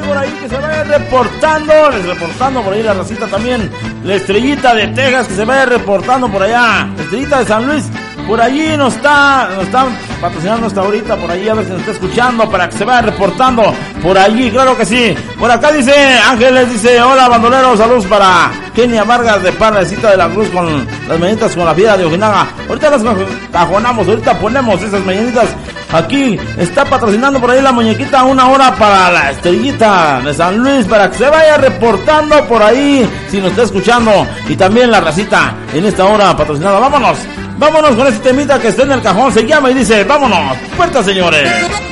por ahí que se vaya reportando, les reportando por ahí la racita también, la Estrellita de Texas que se vaya reportando por allá, la Estrellita de San Luis, por allí nos están patrocinando hasta ahorita, por allí a ver si nos está escuchando para que se vaya reportando por allí, claro que sí. Por acá dice Ángeles, dice, hola bandoleros, saludos para Kenia Vargas de Parlecita de la Cruz con las mañanitas con la fiera de Ojinaga. Ahorita las cajonamos, ahorita ponemos esas mañanitas. Aquí está patrocinando por ahí la muñequita, 1 hora para la Estrellita de San Luis, para que se vaya reportando por ahí si nos está escuchando. Y también la racita en esta hora patrocinada. Vámonos con este temita que está en el cajón, se llama y dice, vámonos, puerta señores.